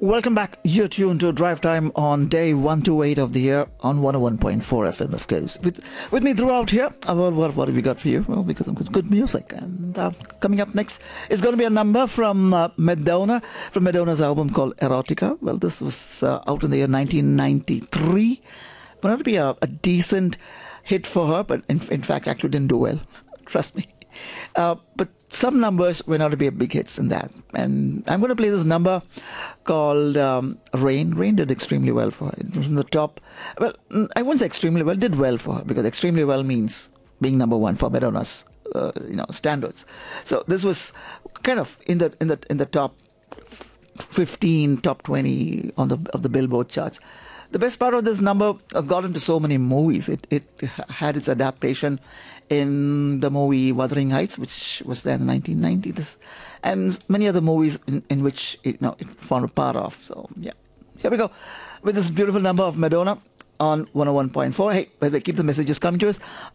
Welcome back. You're tuned to Drive Time on day 128 of the year on 101.4 FM, of course. With me throughout here, what have we got for you? Well, because of good music. And coming up next is going to be a number from Madonna, from Madonna's album called Erotica. Well, this was out in the year 1993. But not to be a decent hit for her, but in fact, actually didn't do well. Trust me. But some numbers went out to be big hits in that. And I'm going to play this number called Rain. Rain did extremely well for her. It was in the top. Well, I wouldn't say extremely well. Did well for her because extremely well means being number one for Madonna's standards. So this was kind of in the top 15, top 20 of the Billboard charts. The best part of this number got into so many movies. It had its adaptation in the movie Wuthering Heights, which was there in the 1990s, and many other movies in which it formed a part of. So, yeah. Here we go with this beautiful number of Madonna on 101.4. Hey, by the way, keep the messages coming to us